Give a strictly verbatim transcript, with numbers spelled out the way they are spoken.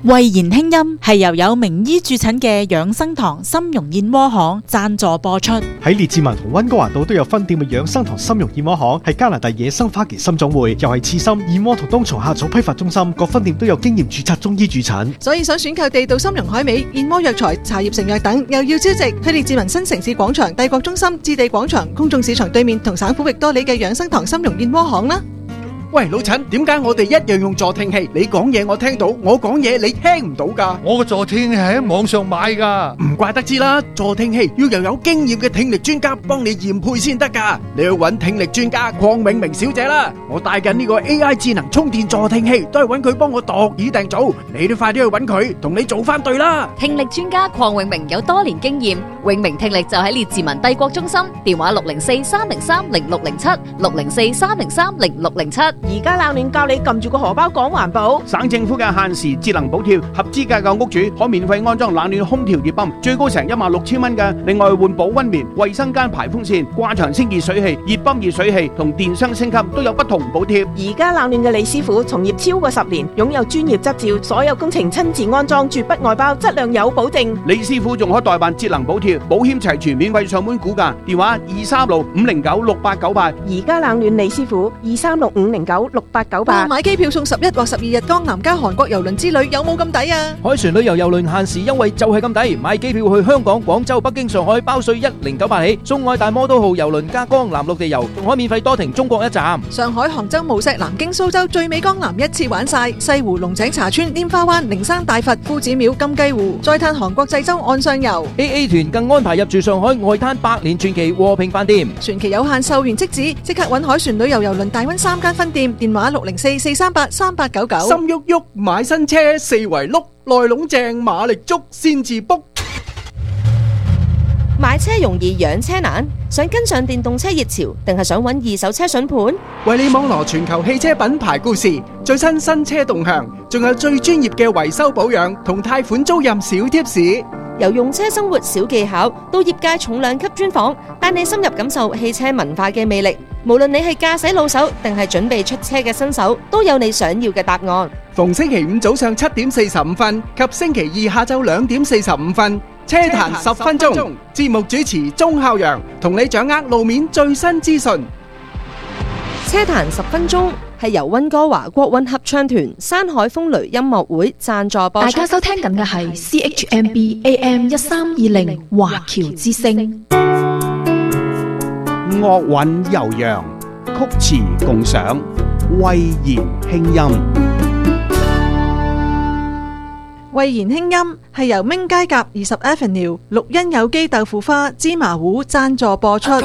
慧言輕音係由有名醫駐診嘅養生堂參茸燕窩行贊助播出。 喺列治文同溫哥華島都有分店嘅養生堂參茸燕窩行係加拿大野生花旗參總會，又係刺參、燕窩同冬蟲夏草批發中心，各分店都有經驗註冊中醫駐診。 所以想選購地道參茸海味、燕窩藥材、茶葉成藥等，又要超值，去列治文新城市廣場、帝國中心、置地廣場、公眾市場對面同省府域多利嘅養生堂參茸燕窩行啦。 喂，老陳，點解我哋一樣用助聽器？你講嘢我聽到，我講嘢你聽唔到㗎？ 我個助聽器係喺網上買㗎。 唔怪得知啦，助聽器要由有經驗嘅聽力專家幫你驗配先得㗎。你去揾聽力專家鄺永明小姐啦。我帶緊呢個 A I 智能充電助聽器，都係揾佢幫我度耳訂造。你都快啲去揾佢，同你做翻對啦。 聽力專家鄺永明有多年經驗，永明聽力就喺列治文帝國中心，電話六零四三零三零六零七六零四三零三零六零七。 而家冷暖教你撳住個荷包講環保。 省政府嘅限時節能補貼，合資格嘅屋主可免費安裝冷暖空調熱泵，最高成一萬六千蚊嘅。另外換保溫棉、衛生間排風扇、掛牆清熱水器、熱泵熱水器同電箱升級都有不同補貼。 而家冷暖嘅李師傅從業超過十年，擁有專業執照，所有工程親自安裝，絕不外包，質量有保證。 李師傅仲可代辦節能補貼，保險齊全，免費上門估價，電話二三六五零九六八九八。 而家冷暖李師傅二三六五零九六八九八。 買機票送十一或十二日江南加韓國郵輪之旅，有冇咁抵啊？ 海船旅遊郵輪限時優惠就係咁抵，買機票去香港、廣州、北京、上海包稅一零九八起，送愛大摩都號郵輪加江南陸地遊，仲可免費多停中國一站。 上海、杭州、無錫、南京、蘇州最美江南一次玩晒，西湖、龍井茶村、拈花灣、靈山大佛、夫子廟、金雞湖，再嘆韓國濟州岸上遊。 A A 團更安排入住上海外灘百年傳奇和平飯店， 傳奇有限，售完即止，即刻搵海船旅遊郵輪大溫三間分店，電話六零四四三八三八九九。 心喐喐買新車，四圍碌，內籠正馬力足先至卜。 買車容易養車難，想跟上電動車熱潮，定係想揾二手車筍盤？ 為你網羅全球汽車品牌故事，最新新車動向，仲有最專業嘅維修保養同貸款租賃小貼士。 由用車生活小技巧到業界重量級專訪，帶你深入感受汽車文化嘅魅力。無論你係駕駛老手定係準備出車嘅新手，都有你想要嘅答案。 逢星期五早上七點四十五分及星期二下晝兩點四十五分，車壇十分鐘，節目主持鐘孝陽同你掌握路面最新資訊。 車壇十分鐘係由溫哥華國韻合唱團山海風雷音樂會贊助播出。 大家收聽緊嘅係 C H M B A M 一三二零華僑之聲。 樂韻悠揚，曲詞共賞，慧言輕音。 慧言輕音係由明街甲二十 Avenue 綠茵有機豆腐花芝麻糊贊助播出。